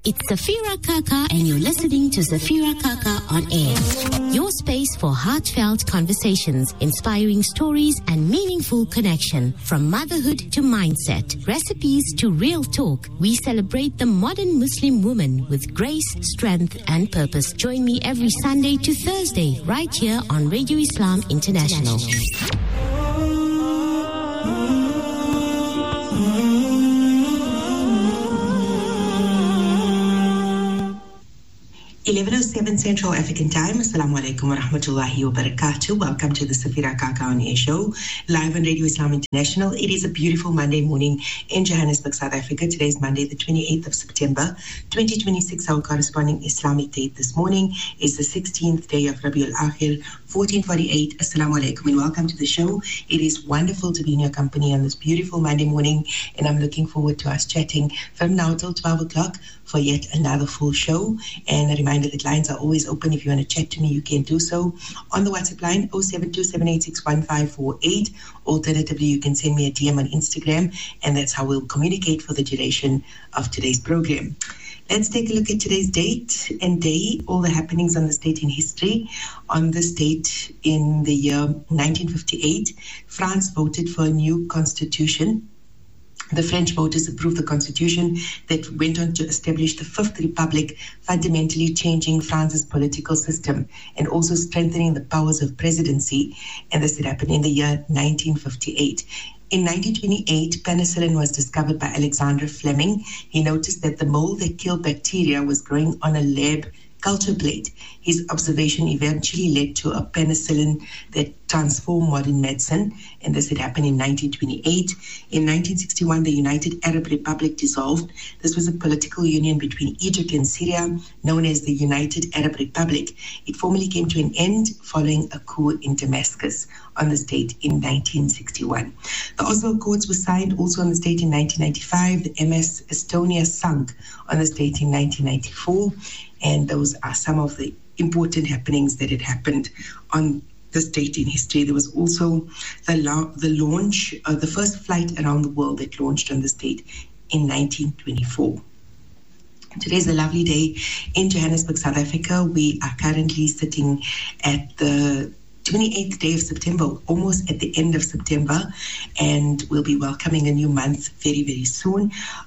It's Safira Kaka and you're listening to Safira Kaka on Air. Your space for heartfelt conversations, inspiring stories and meaningful connection. From motherhood to mindset, recipes to real talk, we celebrate the modern Muslim woman with grace, strength and purpose. Join me every Sunday to Thursday right here on Radio Islam International. 11:07 Central African Time. Assalamu alaikum wa rahmatullahi wa barakatuh. Welcome to the Safira Kaka on Air show, live on Radio Islam International. It is a beautiful Monday morning in Johannesburg, South Africa. Today is Monday, the 28th of September, 2026. Our corresponding Islamic date this morning is the 16th day of Rabiul Akhir, 1448. Assalamu alaikum and welcome to the show. It is wonderful to be in your company on this beautiful Monday morning, and I'm looking forward to us chatting from now till 12 o'clock for yet another full show. And a reminder that lines are always open. If you want to chat to me, you can do so on the WhatsApp line 0727861548. Alternatively, you can send me a DM on Instagram, and that's how we'll communicate for the duration of today's program. Let's take a look at today's date and day, all the happenings on this date in history. On this date in the year 1958, France voted for a new constitution. The French voters approved the constitution that went on to establish the Fifth Republic, fundamentally changing France's political system and also strengthening the powers of presidency. And this had happened in the year 1958. In 1928, penicillin was discovered by Alexander Fleming. He noticed that the mold that killed bacteria was growing on a lab culture plate. His observation eventually led to a penicillin that transformed modern medicine, and this had happened in 1928. In 1961, the United Arab Republic dissolved. This was a political union between Egypt and Syria, known as the United Arab Republic. It formally came to an end following a coup in Damascus on this date in 1961. The Oslo Accords were signed also on this date in 1995. The MS Estonia sunk on this date in 1994. And those are some of the important happenings that had happened on this date in history. There was also the launch of the first flight around the world that launched on this date in 1924. Today's a lovely day in Johannesburg, South Africa. We are currently sitting at the 28th day of September, almost at the end of September, and we'll be welcoming a new month very, very soon.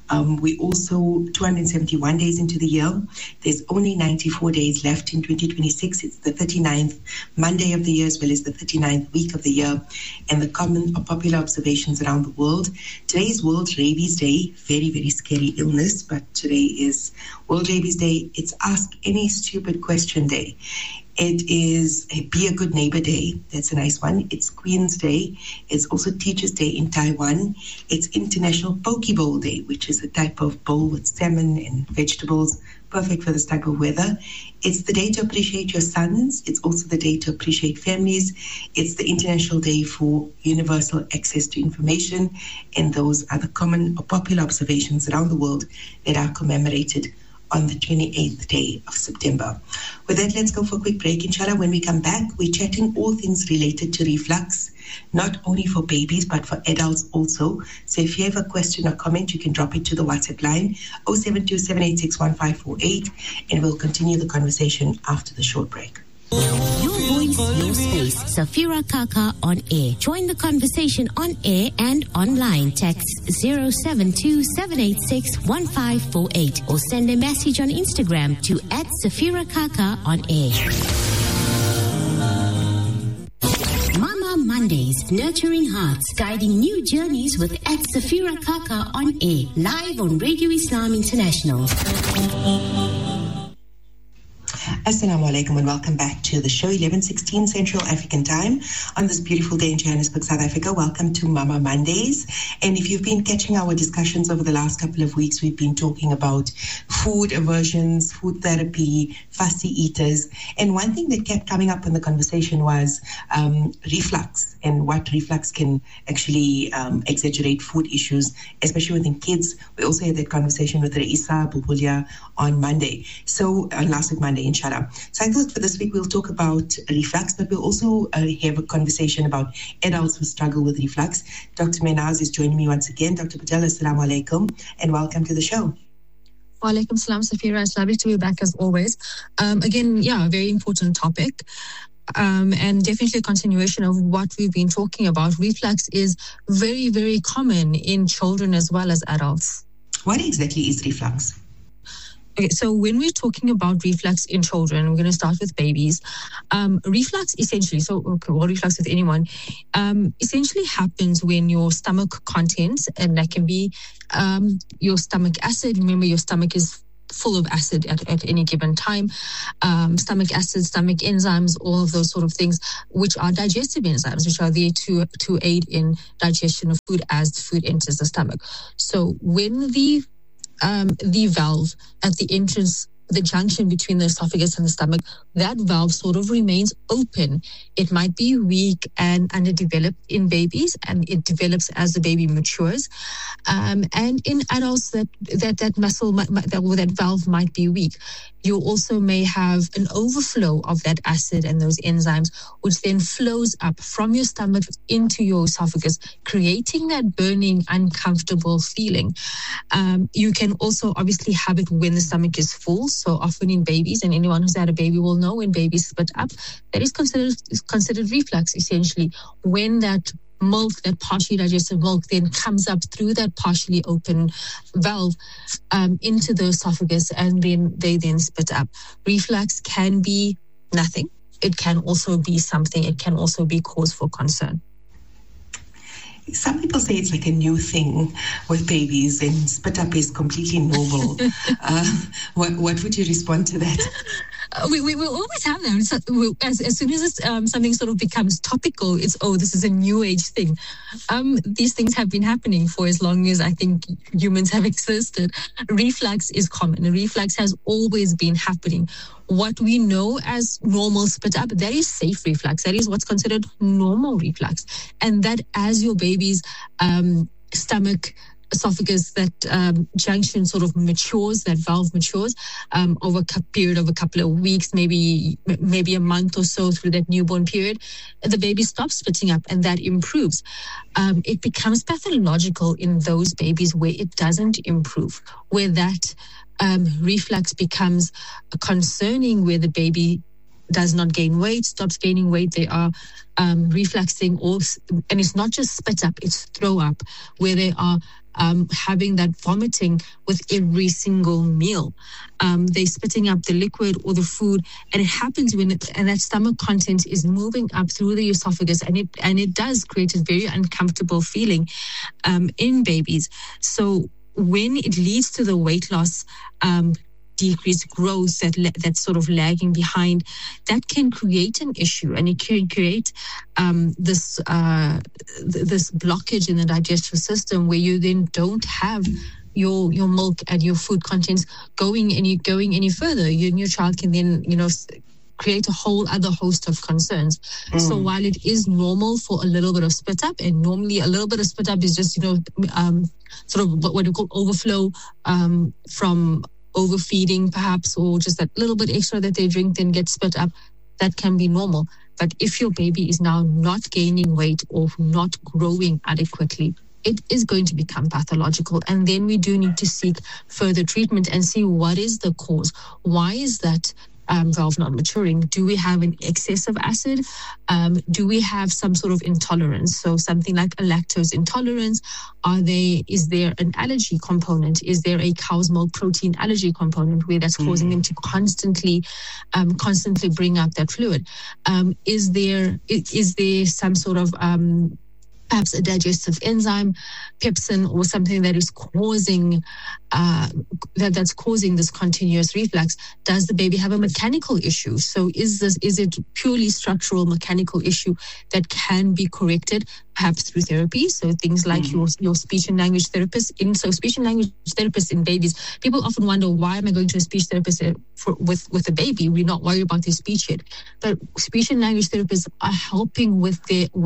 We also 271 days into the year. There's only 94 days left in 2026. It's the 39th Monday of the year as well as the 39th week of the year, and the common or popular observations around the world. Today is World Rabies Day. Very, very scary illness, but today is World Rabies Day. It's Ask Any Stupid Question Day. It is Be a Good Neighbor Day. That's a nice one. It's Queen's Day. It's also Teacher's Day in Taiwan. It's International Poke Bowl Day, which is a type of bowl with salmon and vegetables, perfect for this type of weather. It's the day to appreciate your sons. It's also the day to appreciate families. It's the International Day for Universal Access to Information. And those are the common or popular observations around the world that are commemorated on the 28th day of September. With that, let's go for a quick break. Inshallah, when we come back, we're chatting all things related to reflux, not only for babies, but for adults also. So if you have a question or comment, you can drop it to the WhatsApp line 0727861548, and we'll continue the conversation after the short break. Your voice, your space. Safira Kaka on Air. Join the conversation on air and online. Text 0727861548 or send a message on Instagram to @Safira Kaka on Air. Mama Mondays, nurturing hearts, guiding new journeys with @Safira Kaka on Air. Live on Radio Islam International. Assalamu alaikum and welcome back to the show, 11:16 Central African Time on this beautiful day in Johannesburg, South Africa. Welcome to Mama Mondays. And if you've been catching our discussions over the last couple of weeks, we've been talking about food aversions, food therapy, fussy eaters. And one thing that kept coming up in the conversation was reflux and what reflux can actually exaggerate food issues, especially within kids. We also had that conversation with Raisa Bubulia on Monday. So on last week, Monday, inshallah. So I thought for this week we'll talk about reflux, but we'll also have a conversation about adults who struggle with reflux. Dr. Menaz is joining me once again. Dr. Patel, assalamu alaikum, and welcome to the show. Walaikum salam, Safira. It's lovely to be back as always. Again, a very important topic. And definitely a continuation of what we've been talking about. Reflux is very, very common in children as well as adults. What exactly is reflux? Okay, so when we're talking about reflux in children, we're going to start with babies. Reflux essentially, reflux with anyone, essentially happens when your stomach contents, and that can be your stomach acid. Remember, your stomach is full of acid at any given time. Stomach acid, stomach enzymes, all of those sort of things, which are digestive enzymes, which are there to aid in digestion of food as the food enters the stomach. So when the valve at the entrance, the junction between the esophagus and the stomach, that valve sort of remains open. It might be weak and underdeveloped in babies, and it develops as the baby matures. And in adults, that muscle, that valve might be weak. You also may have an overflow of that acid and those enzymes, which then flows up from your stomach into your esophagus, creating that burning, uncomfortable feeling. You can also obviously have it when the stomach is full. So often in babies, and anyone who's had a baby will know, when babies spit up, that is considered reflux, essentially. When that milk, that partially digested milk, then comes up through that partially open valve into the esophagus, and then they spit up. Reflux can be nothing. It can also be something. It can also be cause for concern. Some people say it's like a new thing with babies, and spit up is completely normal. What would you respond to that? We will always have them. So as soon as something sort of becomes topical, it's, this is a new age thing. These things have been happening for as long as I think humans have existed. Reflux is common. Reflux has always been happening. What we know as normal spit up, that is safe reflux. That is what's considered normal reflux. And that as your baby's stomach, esophagus, that junction sort of matures, that valve matures over a period of a couple of weeks, maybe a month or so through that newborn period, the baby stops spitting up, and that improves. It becomes pathological in those babies where it doesn't improve, where that reflux becomes concerning, where the baby does not gain weight, stops gaining weight. They are refluxing, and it's not just spit up, it's throw up, where they are having that vomiting with every single meal. They're spitting up the liquid or the food, and it happens and that stomach content is moving up through the esophagus, and it does create a very uncomfortable feeling in babies. So when it leads to the weight loss, decreased growth, that's sort of lagging behind, that can create an issue, and it can create this blockage in the digestive system, where you then don't have your milk and your food contents going any further. Your child can then create a whole other host of concerns. So while it is normal for a little bit of spit up, and normally a little bit of spit up is just sort of what we call overflow from overfeeding perhaps, or just that little bit extra that they drink then gets spit up, that can be normal. But if your baby is now not gaining weight or not growing adequately, it is going to become pathological. And then we do need to seek further treatment and see what is the cause. Why is that valve not maturing? Do we have an excess of acid? Do we have some sort of intolerance? So something like a lactose intolerance. Is there an allergy component? Is there a cow's milk protein allergy component where that's causing them to constantly bring up that fluid? Is there some sort of perhaps a digestive enzyme, pepsin, or something that is causing that's causing this continuous reflux? Does the baby have a mechanical issue? So is it purely structural mechanical issue that can be corrected, perhaps through therapy? So things like your speech and language therapist. Speech and language therapists in babies, people often wonder, why am I going to a speech therapist with a baby? We're not worried about their speech yet. But speech and language therapists are helping with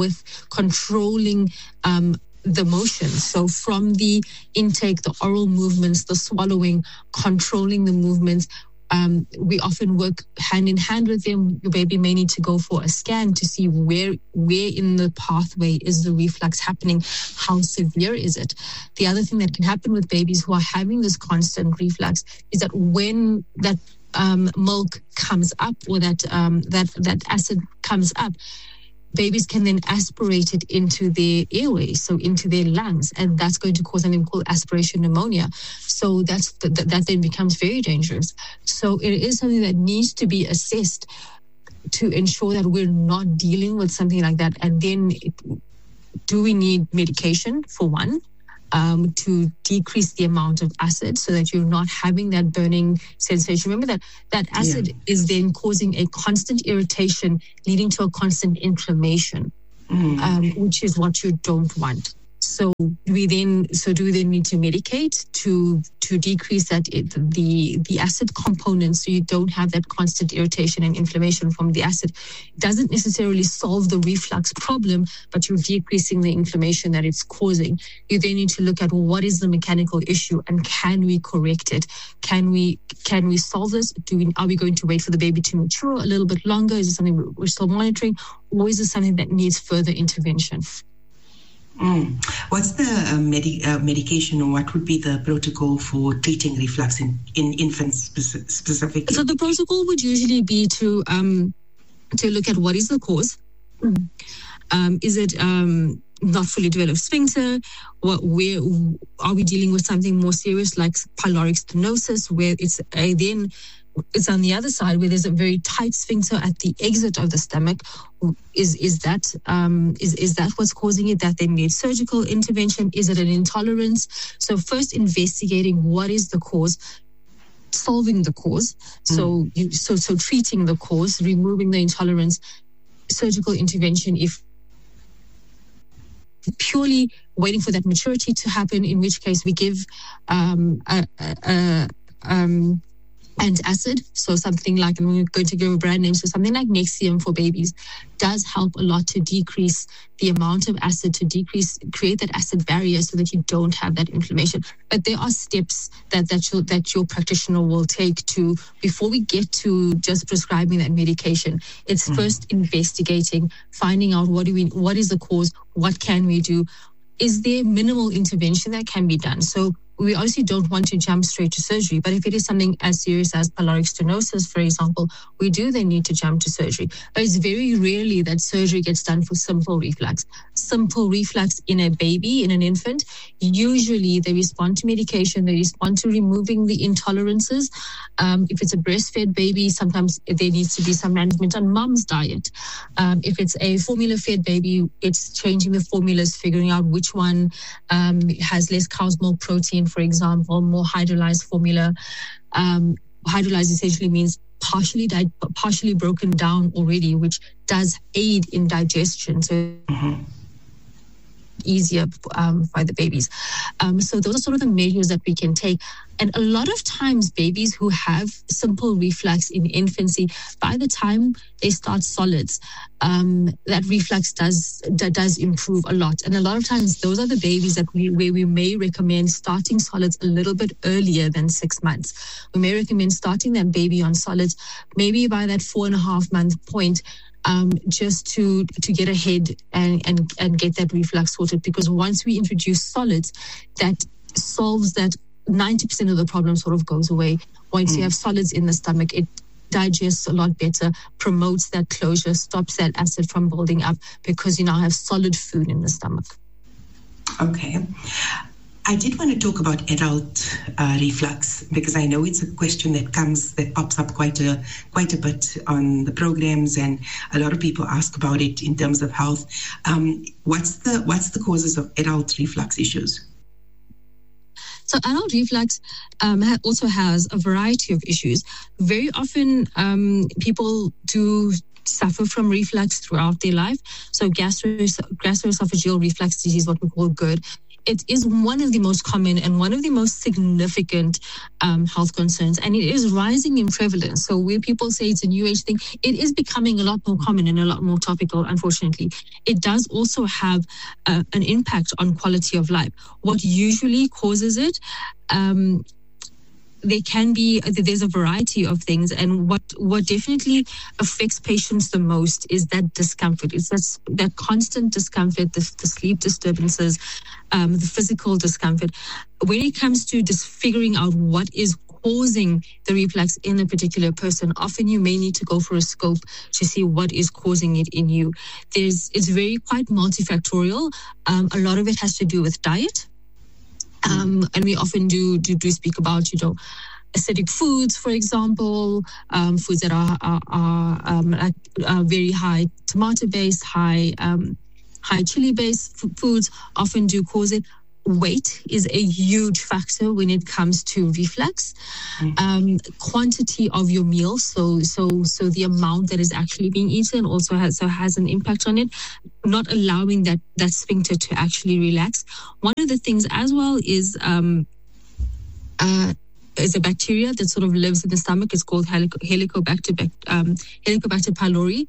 controlling the motion. So from the intake, the oral movements, the swallowing, controlling the movements, We often work hand in hand with them. Your baby may need to go for a scan to see where in the pathway is the reflux happening, how severe is it. The other thing that can happen with babies who are having this constant reflux is that when that milk comes up, or that acid comes up, babies can then aspirate it into their airway, so into their lungs, and that's going to cause something called aspiration pneumonia. So that then becomes very dangerous. So it is something that needs to be assessed to ensure that we're not dealing with something like that. And then do we need medication, for one, to decrease the amount of acid so that you're not having that burning sensation? Remember that acid is then causing a constant irritation, leading to a constant inflammation, which is what you don't want. So do we then need to medicate to decrease the acid component, so you don't have that constant irritation and inflammation from the acid? It doesn't necessarily solve the reflux problem, but you're decreasing the inflammation that it's causing. You then need to look at what is the mechanical issue and can we correct it? Can we solve this? Are we going to wait for the baby to mature a little bit longer? Is it something we're still monitoring, or is it something that needs further intervention? What's the medication, or what would be the protocol for treating reflux in infants specifically? So the protocol would usually be to look at what is the cause. Is it not fully developed sphincter? Where are we dealing with something more serious like pyloric stenosis, where it's on the other side, where there's a very tight sphincter at the exit of the stomach? Is that what's causing it, that they need surgical intervention? Is it an intolerance? So first investigating what is the cause, solving the cause. So treating the cause, removing the intolerance, surgical intervention if purely waiting for that maturity to happen, in which case we give antacid, so something like, and we're going to give a brand name, so something like Nexium for babies does help a lot to decrease the amount of acid, create that acid barrier so that you don't have that inflammation. But there are steps that your practitioner will take to, before we get to just prescribing that medication. It's first investigating, finding out what is the cause, what can we do, is there minimal intervention that can be done. So we obviously don't want to jump straight to surgery, but if it is something as serious as pyloric stenosis, for example, we do then need to jump to surgery. But it's very rarely that surgery gets done for simple reflux. Simple reflux in a baby, in an infant, usually they respond to medication, they respond to removing the intolerances. If it's a breastfed baby, sometimes there needs to be some management on mom's diet. If it's a formula-fed baby, it's changing the formulas, figuring out which one has less cow's milk protein, for example, more hydrolyzed formula. Hydrolyzed essentially means partially broken down already, which does aid in digestion. So easier by the babies. So those are sort of the measures that we can take. And a lot of times babies who have simple reflux in infancy, by the time they start solids, that reflux does improve a lot. And a lot of times those are the babies where we may recommend starting solids a little bit earlier than 6 months. We may recommend starting that baby on solids maybe by that 4.5 month point, just to get ahead and get that reflux sorted. Because once we introduce solids, that solves that 90% of the problem sort of goes away. Once you have solids in the stomach, it digests a lot better, promotes that closure, stops that acid from building up, because you now have solid food in the stomach. Okay. I did want to talk about adult reflux, because I know it's a question that pops up quite a bit on the programs, and a lot of people ask about it in terms of health. What's the causes of adult reflux issues? So adult reflux also has a variety of issues. Very often people do suffer from reflux throughout their life. So gastroesophageal reflux disease, what we call GERD, it is one of the most common and one of the most significant health concerns, and it is rising in prevalence. So where people say it's a new age thing, it is becoming a lot more common and a lot more topical, unfortunately. It does also have an impact on quality of life. What usually causes it there's a variety of things, and what definitely affects patients the most is that discomfort. It's that constant discomfort, the sleep disturbances, the physical discomfort. When it comes to just figuring out what is causing the reflux in a particular person, often you may need to go for a scope to see what is causing it in you. It's very quite multifactorial. A lot of it has to do with diet. And we often do speak about, acidic foods, for example, foods that are very high tomato-based, high chili-based foods often do cause it. Weight is a huge factor when it comes to reflux. Quantity of your meal, so the amount that is actually being eaten also has an impact on it. Not allowing that sphincter to actually relax. One of the things as well is a bacteria that sort of lives in the stomach. It's called Helicobacter pylori,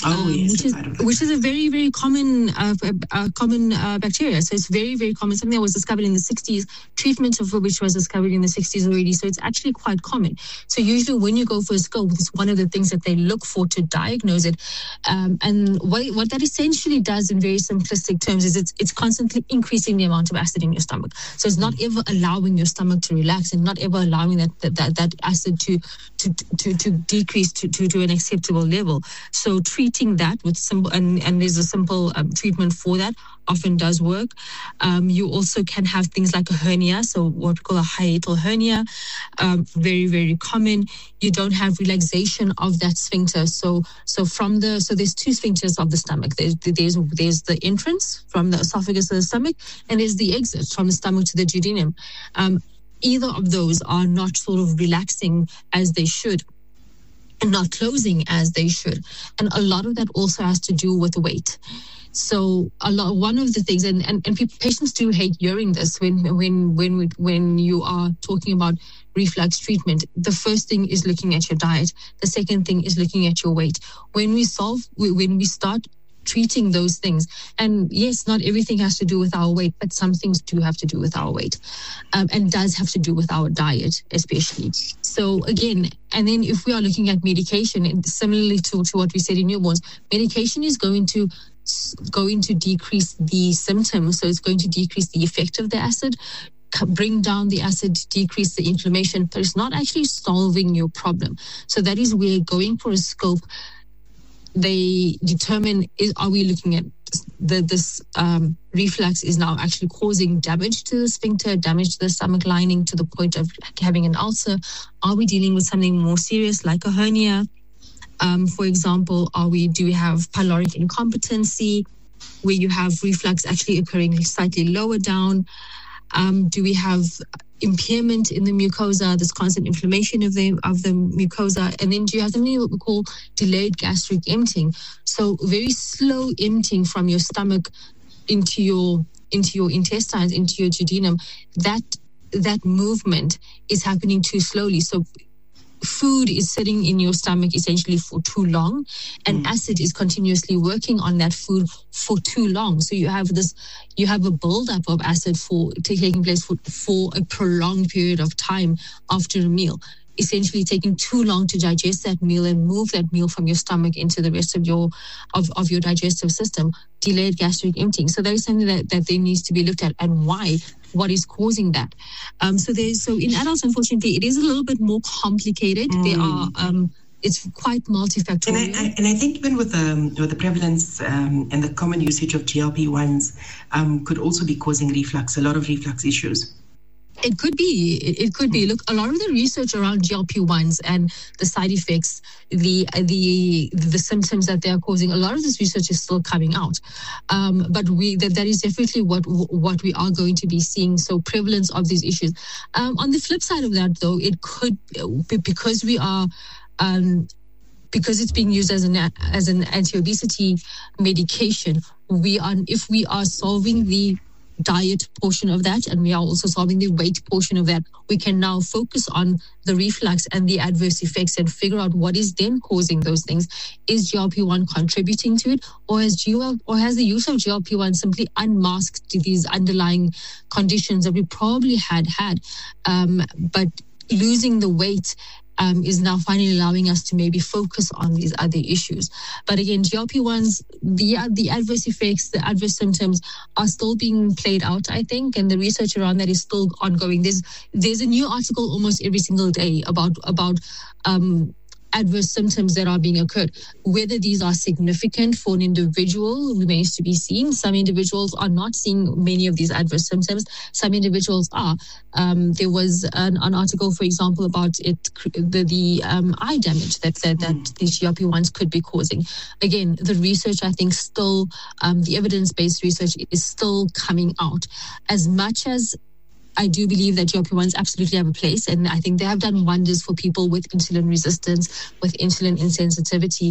which is a very, very common bacteria. So it's very, very common. Something that was discovered in the 60s, treatment of which was discovered in the 60s already. So it's actually quite common. So usually when you go for a scope, it's one of the things that they look for to diagnose it. And what that essentially does in very simplistic terms is it's constantly increasing the amount of acid in your stomach. So it's not ever allowing your stomach to relax and not ever allowing that acid to decrease to an acceptable level. So treating that with simple, and there's a simple treatment for that, often does work. You also can have things like a hernia, so what we call a hiatal hernia, very, very common. You don't have relaxation of that sphincter. So there's two sphincters of the stomach. There's the entrance from the esophagus to the stomach, and there's the exit from the stomach to the duodenum. Either of those are not sort of relaxing as they should and not closing as they should. And a lot of that also has to do with weight. So one of the things, and patients do hate hearing this when you are talking about reflux treatment. The first thing is looking at your diet. The second thing is looking at your weight. When we start treating those things, and yes, not everything has to do with our weight, but some things do have to do with our weight, and does have to do with our diet especially. So again, and then if we are looking at medication, and similarly to what we said in newborns, medication is going to decrease the symptoms, so it's going to decrease the effect of the acid, bring down the acid, decrease the inflammation, but it's not actually solving your problem. So that is where going for a scope, they determine, are we looking at this reflux is now actually causing damage to the sphincter, damage to the stomach lining to the point of having an ulcer? Are we dealing with something more serious like a hernia? For example, do we have pyloric incompetency, where you have reflux actually occurring slightly lower down? Do we have impairment in the mucosa, this constant inflammation of the mucosa? And then do you have something what we call delayed gastric emptying? So very slow emptying from your stomach into your intestines, into your duodenum. That movement is happening too slowly. So food is sitting in your stomach essentially for too long, and acid is continuously working on that food for too long. So you have a buildup of acid taking place for a prolonged period of time after a meal, essentially taking too long to digest that meal and move that meal from your stomach into the rest of your digestive system. Delayed gastric emptying. So that is something that there needs to be looked at, and why. What is causing that? So in adults, unfortunately, it is a little bit more complicated. There are it's quite multifactorial. And I think even with the prevalence and the common usage of GLP-1s could also be causing reflux, a lot of reflux issues. It could be. Look, a lot of the research around GLP-1s and the side effects, the symptoms that they are causing, a lot of this research is still coming out. But that is definitely what we are going to be seeing. So prevalence of these issues. On the flip side of that, though, it could, because we are. Because it's being used as an anti-obesity medication, if we are solving the diet portion of that, and we are also solving the weight portion of that, we can now focus on the reflux and the adverse effects and figure out what is then causing those things. Is GLP-1 contributing to it, or has the use of GLP-1 simply unmasked these underlying conditions that we probably had? But losing the weight is now finally allowing us to maybe focus on these other issues. But again, GLP-1s, the adverse effects, the adverse symptoms are still being played out, I think, and the research around that is still ongoing. There's a new article almost every single day about adverse symptoms that are being occurred. Whether these are significant for an individual remains to be seen. Some individuals are not seeing many of these adverse symptoms. Some individuals are. There was an article, for example, about the eye damage that these GLP-1s could be causing. Again, the research, I think, still, the evidence-based research is still coming out. As much as I do believe that GLP-1s absolutely have a place, and I think they have done wonders for people with insulin resistance, with insulin insensitivity,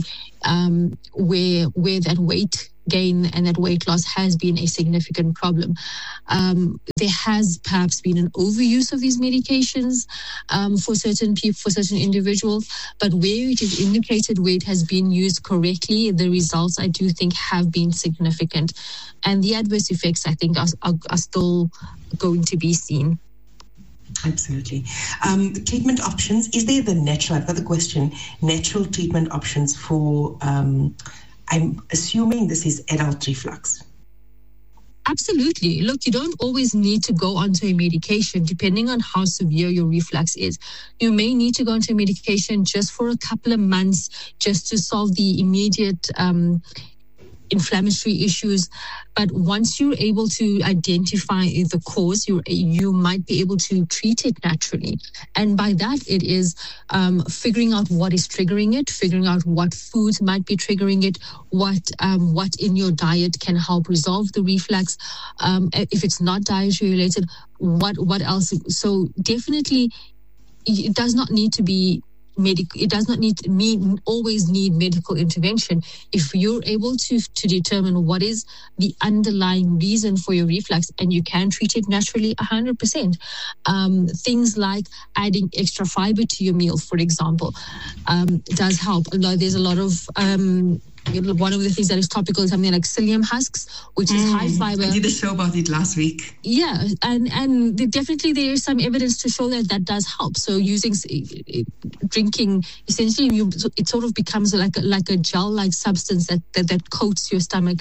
where that weight gain and that weight loss has been a significant problem. There has perhaps been an overuse of these medications for certain people, for certain individuals, but where it is indicated where it has been used correctly, the results I do think have been significant, and the adverse effects I think are still going to be seen. Absolutely. Treatment options, is there the natural, I've got the question, natural treatment options for I'm assuming this is adult reflux? Absolutely. Look, you don't always need to go onto a medication depending on how severe your reflux is. You may need to go onto a medication just for a couple of months just to solve the immediate inflammatory issues. But once you're able to identify the cause, you might be able to treat it naturally. And by that, it is figuring out what is triggering it, figuring out what foods might be triggering it, what in your diet can help resolve the reflux. If it's not dietary related, what else? So definitely, it does not need to be it does not always need medical intervention. If you're able to determine what is the underlying reason for your reflux, and you can treat it naturally 100%. Things like adding extra fiber to your meal, for example, does help. There's a lot of one of the things that is topical is something like psyllium husks, which is high fiber. I did a show about it last week. Yeah, and definitely there is some evidence to show that does help. So drinking, essentially, it sort of becomes like a gel-like substance that coats your stomach,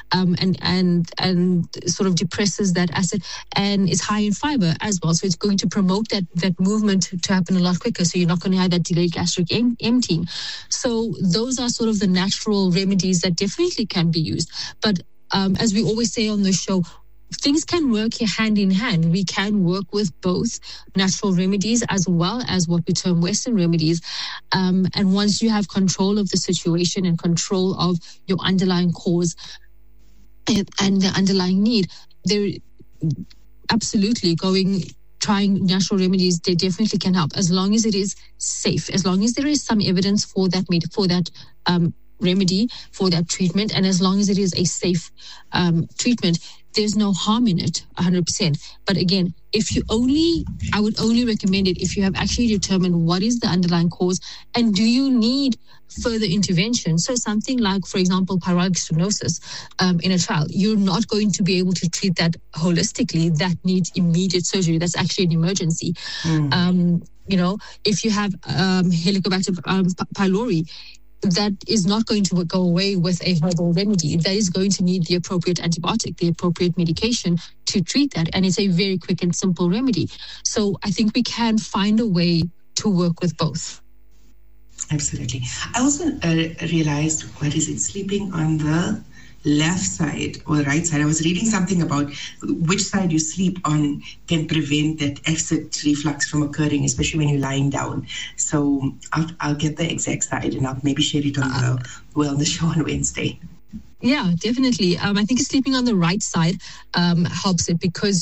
and sort of depresses that acid, and is high in fiber as well. So it's going to promote that movement to happen a lot quicker. So you're not going to have that delayed gastric emptying. So those are sort of the natural remedies that definitely can be used. But as we always say on the show, things can work hand in hand. We can work with both natural remedies as well as what we term Western remedies. And once you have control of the situation and control of your underlying cause and the underlying need, there absolutely trying natural remedies, they definitely can help, as long as it is safe, as long as there is some evidence for that remedy, for that treatment, and as long as it is a safe treatment, there's no harm in it 100%. But again, I would only recommend it if you have actually determined what is the underlying cause and do you need further intervention. So something like, for example, pyruvate stenosis in a child, you're not going to be able to treat that holistically. That needs immediate surgery. That's actually an emergency. If you have Helicobacter pylori, that is not going to go away with a herbal remedy. That is going to need the appropriate antibiotic, the appropriate medication to treat that. And it's a very quick and simple remedy. So I think we can find a way to work with both. Absolutely. I also realized, sleeping on the left side or the right side. I was reading something about which side you sleep on can prevent that acid reflux from occurring, especially when you're lying down. So I'll get the exact side and I'll maybe share it on the wellness show on Wednesday. Yeah, definitely. I think sleeping on the right side helps it because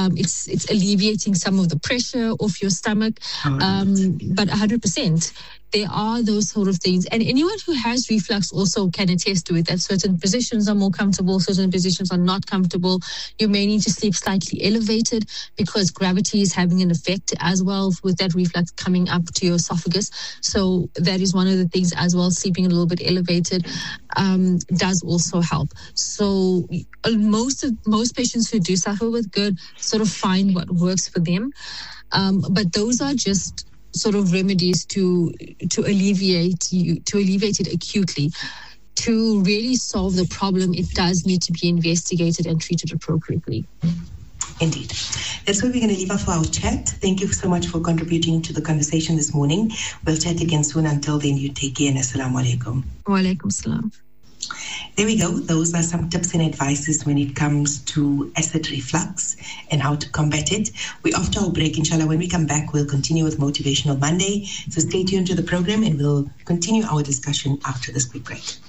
it's alleviating some of the pressure off your stomach. But 100%. there are those sort of things. And anyone who has reflux also can attest to it, that certain positions are more comfortable, certain positions are not comfortable. You may need to sleep slightly elevated because gravity is having an effect as well with that reflux coming up to your esophagus. So that is one of the things as well. Sleeping a little bit elevated does also help. So most patients who do suffer with GERD sort of find what works for them. But those are just sort of remedies to alleviate it acutely. To really solve the problem, it does need to be investigated and treated appropriately. Indeed. That's where we're going to leave off our chat. Thank you so much for contributing to the conversation this morning. We'll chat again soon. Until then, you take care and assalamu alaikum. Wa alaikum salam. There we go. Those are some tips and advices when it comes to acid reflux and how to combat it. We're after our break, inshallah. When we come back, we'll continue with Motivational Monday. So stay tuned to the program and we'll continue our discussion after this quick break.